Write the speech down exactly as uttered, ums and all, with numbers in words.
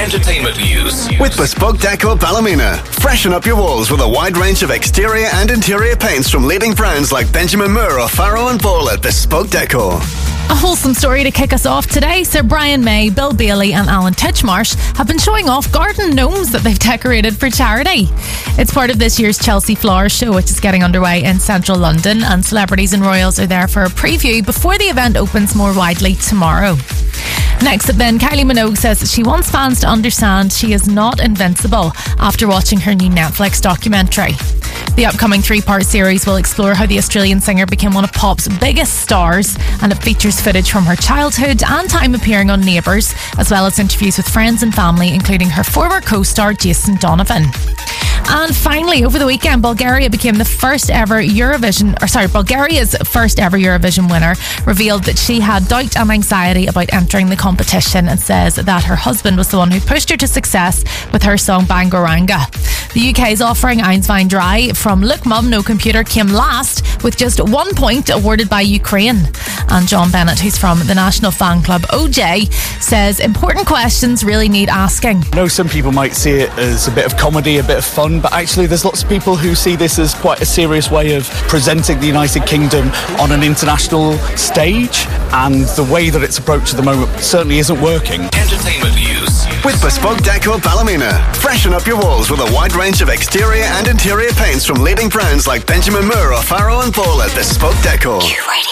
Entertainment news with Bespoke Deco Ballymena. Freshen up your walls with a wide range of exterior and interior paints from leading brands like Benjamin Moore, O'Farrell and Ball at Bespoke Deco. A wholesome story to kick us off today. Sir Brian May, Bill Bailey and Alan Titchmarsh have been showing off garden gnomes that they've decorated for charity. It's part of this year's Chelsea Flowers Show, which is getting underway in central London, and celebrities and royals are there for a preview before the event opens more widely tomorrow. Next up then, Kylie Minogue says that she wants fans to understand she is not invincible after watching her new Netflix documentary. The upcoming three-part series will explore how the Australian singer became one of pop's biggest stars, and it features footage from her childhood and time appearing on Neighbours, as well as interviews with friends and family, including her former co-star Jason Donovan. And finally, over the weekend, Bulgaria became the first ever Eurovision, or sorry, Bulgaria's first ever Eurovision winner, revealed that she had doubt and anxiety about entering the competition, and says that her husband was the one who pushed her to success with her song Bangoranga. The U K's offering Einswein Dry from Look Mum No Computer came last with just one point awarded by Ukraine. And John Bennett, who's from the national fan club O J, says important questions really need asking. I know some people might see it as a bit of comedy, a bit of fun, but actually there's lots of people who see this as quite a serious way of presenting the United Kingdom on an international stage, and the way that it's approached at the moment certainly isn't working. Entertainment news with Bespoke Deco Ballymena. Freshen up your walls with a wide range of exterior and interior paints from leading brands like Benjamin Moore, O'Farrell and Ball at Bespoke Deco.